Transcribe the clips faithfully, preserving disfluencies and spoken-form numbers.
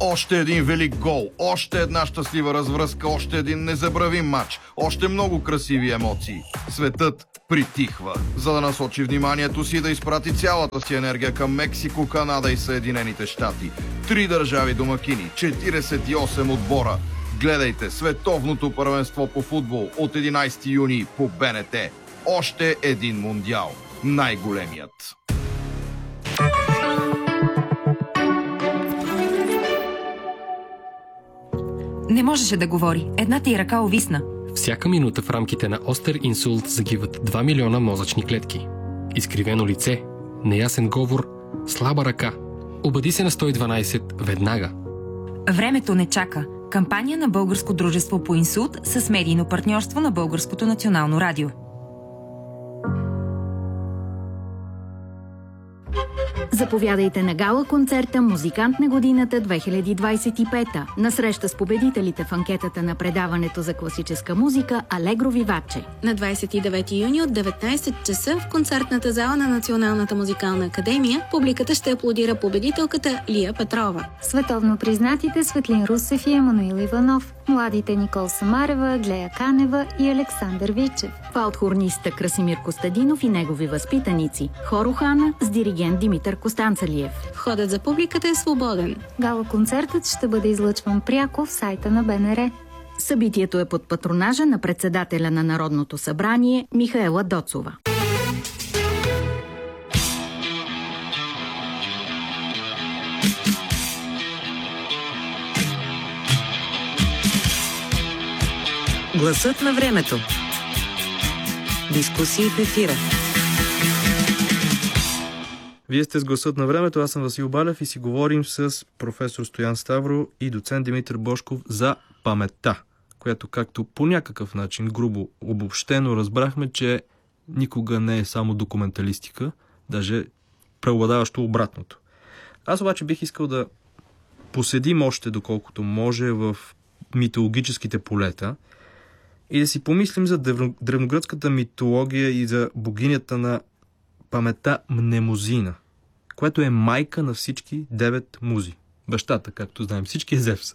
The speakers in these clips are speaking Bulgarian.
Още един велик гол, още една щастлива развръзка, още един незабравим матч, още много красиви емоции. Светът притихва, за да насочи вниманието си да изпрати цялата си енергия към Мексико, Канада и Съединените щати. Три държави домакини, четиридесет и осем отбора. Гледайте световното първенство по футбол от единайсети юни по БНТ. Още един мундиал. Най-големият. Не можеше да говори. Едната й ръка увисна. Всяка минута в рамките на остър инсулт загиват два милиона мозъчни клетки. Изкривено лице, неясен говор, слаба ръка. Обади се на сто и дванайсет веднага. Времето не чака. Кампания на Българско дружество по инсулт с медийно партньорство на Българското национално радио. Заповядайте на гала-концерта «Музикант на годината две хиляди двайсет и пета» на среща с победителите в анкетата на предаването за класическа музика «Алегро Виваче». На двайсет и девети юни от деветнайсет часа в концертната зала на Националната музикална академия публиката ще аплодира победителката Лия Петрова. Световно признатите Светлин Русев и Емануил Иванов, младите Никол Самарева, Глея Канева и Александър Вичев. Фалт-хорниста Красимир Костадинов и негови възпитаници. Хор Охана с диригент Димитър Костанцалиев. Входът за публиката е свободен. Гала-концертът ще бъде излъчван пряко в сайта на БНР. Събитието е под патронажа на председателя на Народното събрание Михаела Доцова. Гласът на времето. Дискусии в ефира. Вие сте с Гласът на времето, аз съм Васил Балев и си говорим с професор Стоян Ставро и доцент Димитър Божков за паметта, която, както по някакъв начин грубо обобщено разбрахме, че никога не е само документалистика, даже преобладаващо обратното. Аз обаче бих искал да поседим още доколкото може в митологическите полета и да си помислим за древногръцката митология и за богинята на паметта Мнемозина, която е майка на всички девет музи. Бащата, както знаем, всички е Зевс.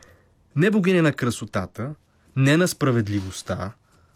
Не богиня на красотата, не на справедливостта,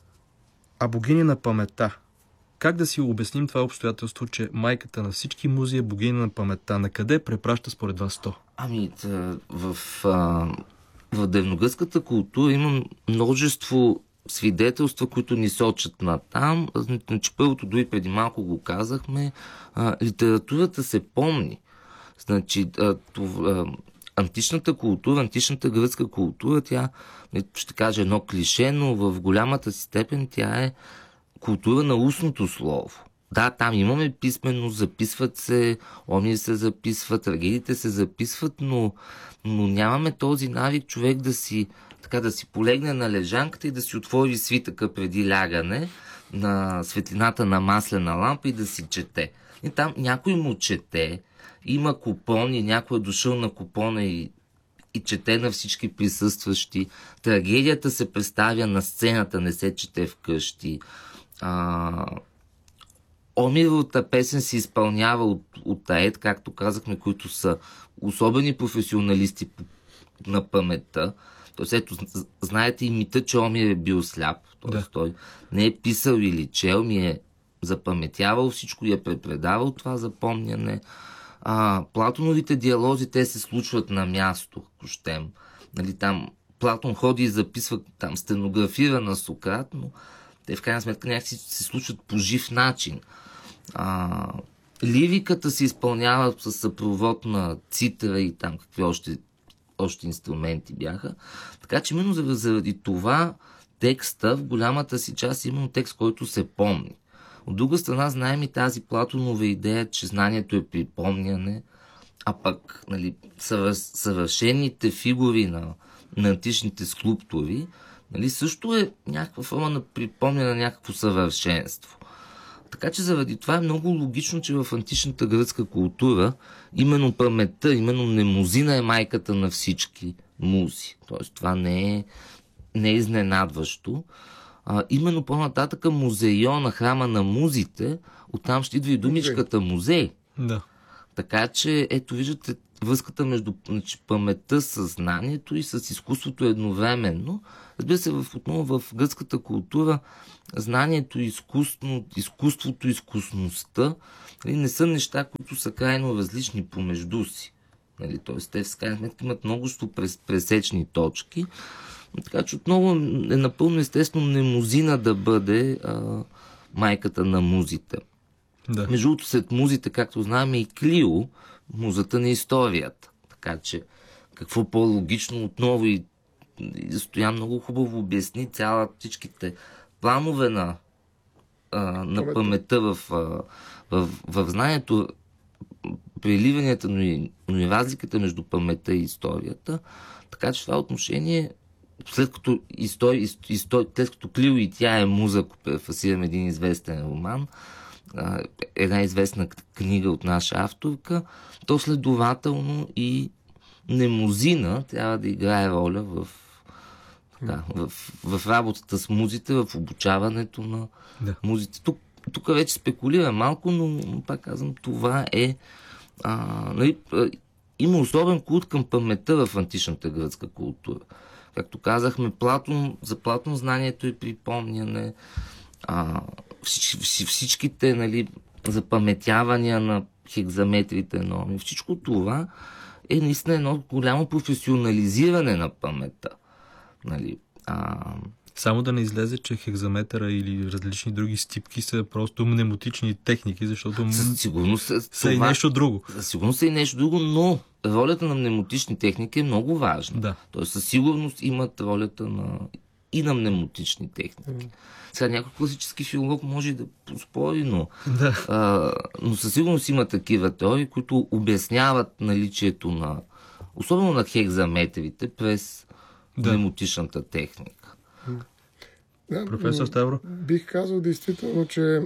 а богиня на паметта. Как да си обясним това обстоятелство, че майката на всички музи е богиня на паметта? На къде препраща според вас то? Ами, в, в, в древногръцката култура има множество свидетелства, които ни сочат на там. Значи, първото, дори преди малко го казахме, а, литературата се помни. Значи, а, това, античната култура, античната гръцка култура, тя, ще кажа едно клише, но в голямата си степен тя е култура на устното слово. Да, там имаме писмено, записват се, омии се записват, трагедиите се записват, но, но нямаме този навик човек да си така да си полегне на лежанката и да си отвори свитъка преди лягане на светлината на маслена лампа и да си чете. И там някой му чете, има купони, някой е дошъл на купона и, и чете на всички присъстващи. Трагедията се представя на сцената, не се чете вкъщи. А... Омировата песен се изпълнява от, от аед, както казахме, които са особени професионалисти на паметта. Тоест, ето, знаете и мита, че Омир е бил сляп. Тоест, да. Той не е писал или чел, ми е запаметявал всичко и е препредавал това запомняне. А, Платоновите диалози, те се случват на място, ако щем. Нали, там Платон ходи и записва, там стенографира на Сократ, но те в крайна сметка някакси се случват по жив начин. А, лириката се изпълнява с съпровод на цитъра и там какви още още инструменти бяха. Така че именно заради това текста в голямата си част е именно текст, който се помни. От друга страна знаем и тази Платонова идея, че знанието е припомняне, а пък нали, съвършените фигури на, на античните скулптури нали, също е някаква форма на припомняне на някакво съвършенство. Така че заради това е много логично, че в античната гръцка култура именно паметта, именно Мнемозина е майката на всички музи. Тоест това не е, не е изненадващо. А, именно по-нататъка музейона, храма на музите, оттам ще идва и думичката музей. Да. Така че, ето виждате, връзката между значи, паметта, съзнанието и с изкуството едновременно. Разбира се, в, отново в гръцката култура знанието, изкусно, изкуството, изкусността нали, не са неща, които са крайно различни помежду си. Нали, тоест, те в крайна сметка имат множество прес, пресечни точки. Така че отново е напълно естествено немузина да бъде а, майката на музите. Да. Между другото, след музите, както знаем, и Клио, музата на историята. Така че, какво по-логично отново и, и Стоян много хубаво обясни цяла всичките планове на, а, на паметта в, а, в, в знанието, преливанията, но и, но и разликата между паметта и историята. Така че това отношение, след като, истори, истори, след като Клио и тя е муза, ако префасираме един известен роман, една известна книга от наша авторка, то следователно и немузина трябва да играе роля в, така, в, в работата с музите, в обучаването на да. музите. Тук, тук вече спекулира малко, но пак казвам, това е а, нали, има особен култ към паметта в античната гръцка култура. Както казахме, Платон, за Платон знанието е припомняне, а, всич, всичките нали, запаметявания на хекзаметрите норми, всичко това е наистина едно голямо професионализиране на паметта. Нали, а... Само да не излезе, че хекзаметъра или различни други стипки са просто мнемотични техники, защото със сигурност са, са това... и нещо друго. Със сигурност са и нещо друго, но ролята на мнемотични техники е много важна. Да. Тоест със сигурност имат ролята на и на мнемотични техники. Mm. Сега някой класически филолог може да поспори, но, да. а, но със сигурност има такива теории, които обясняват наличието на, особено на хекзаметрите, през да. мнемотичната техника. Да, професор Ставро? Бих казал действително, че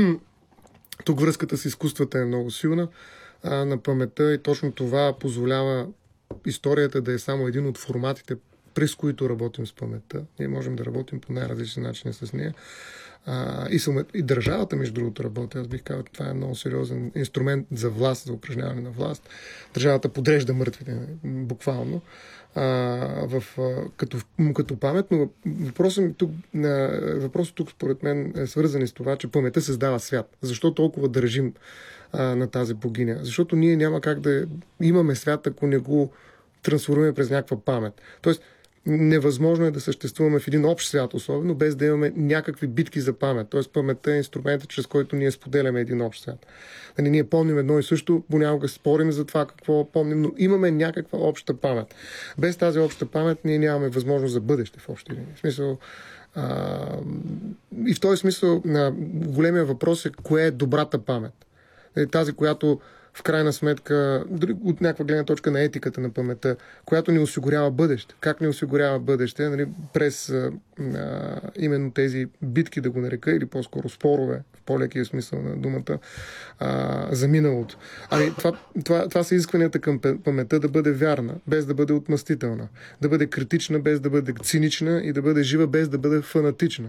тук връзката с изкуствата е много силна а, на паметта и точно това позволява историята да е само един от форматите, през които работим с паметта. Ние можем да работим по най-различни начини с нея. А, и, съм, и държавата, между другото, работи. Аз бих казал, това е много сериозен инструмент за власт, за упражняване на власт. Държавата подрежда мъртвите, буквално, а, в, а, като, като памет. Но въпросът тук, въпросът тук, според мен, е свързан с това, че паметта създава свят. Защо толкова държим а, на тази богиня? Защото ние няма как да имаме свят, ако не го трансформираме през някаква памет. Тоест, невъзможно е да съществуваме в един общ свят, особено без да имаме някакви битки за памет. Тоест, паметта е инструментът, чрез който ние споделяме един общ свят. Нали, ние помним едно и също, понякога спорим за това какво помним, но имаме някаква обща памет. Без тази обща памет ние нямаме възможност за бъдеще в общи линии. В смисъл, а, и в този смисъл на големия въпрос е кое е добрата памет. Нали, тази, която в крайна сметка, от някаква гледна точка на етиката на паметта, която ни осигурява бъдеще. Как ни осигурява бъдеще? Нали, през а, именно тези битки, да го нарека, или по-скоро спорове, в по-лекия смисъл на думата, а, за миналото. Ами, това, това, това са изискванията към паметта да бъде вярна, без да бъде отмъстителна. Да бъде критична, без да бъде цинична и да бъде жива, без да бъде фанатична.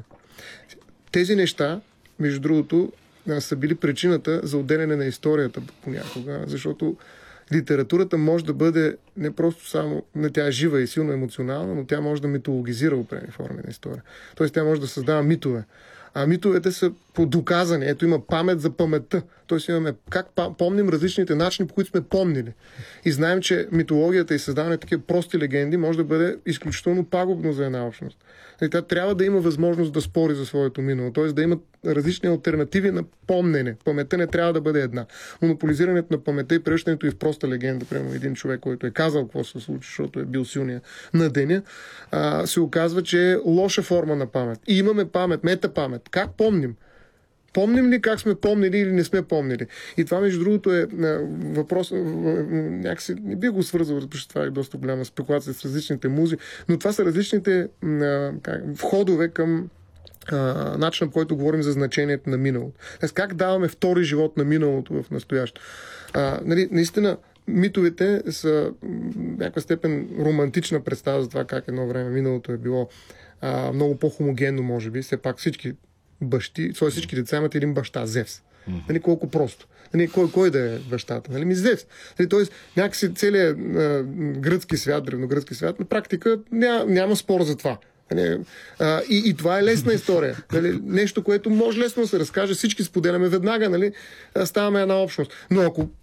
Тези неща, между другото, са били причината за отделяне на историята понякога, защото литературата може да бъде не просто само, не тя е жива и силно емоционална, но тя може да митологизира определени форми на история. Тоест тя може да създава митове. А митовете са по доказани. Ето има памет за паметта. Тоест имаме как помним различните начини, по които сме помнили. И знаем, че митологията и създаване на такива прости легенди може да бъде изключително пагубно за една общност. И тя трябва да има възможност да спори за своето минало. Т.е. да има различни алтернативи на помнене. Паметта не трябва да бъде една. Монополизирането на паметта и превръщането и в проста легенда, примерно един човек, който е казал какво се случи, защото е бил силния на деня, а, се оказва, че е лоша форма на памет. И имаме памет, метапамет. Как помним? Помним ли как сме помнили или не сме помнили? И това, между другото, е въпрос, някакси не би го свързал, защото това е доста голяма спекулация с различните музи, но това са различните как, входове към а, начина, по който говорим за значението на миналото. Тоест, как даваме втори живот на миналото в настояще. А, нали, наистина, митовете са в някаква степен романтична представа за това как едно време миналото е било а, много по-хомогенно, може би. Все пак всички бащи, свои всички деца имат един баща, Зевс. Нали, колко просто. Нали, кой, кой да е бащата? Нали, ми Зевс. Нали, тоест, някакси целият а, гръцки свят, древногръцки свят, на практика ня, няма спор за това. Нали, а, и, и това е лесна история. Нали, нещо, което може лесно да се разкаже, всички споделяме веднага, нали, ставаме една общност. Но ако